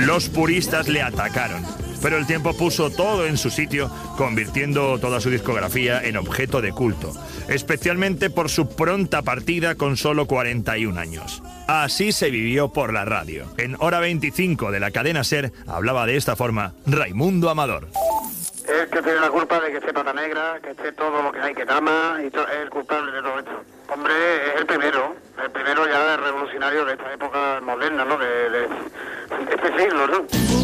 Los puristas le atacaron, pero el tiempo puso todo en su sitio, convirtiendo toda su discografía en objeto de culto, especialmente por su pronta partida con solo 41 años. Así se vivió por la radio. En Hora 25 de la cadena SER hablaba de esta forma Raimundo Amador. Es que tiene la culpa de que esté Pata Negra, que esté todo lo que hay que Dama, y es el culpable de todo esto. Hombre, es el primero ya revolucionario de esta época moderna, ¿no? De este siglo, ¿no?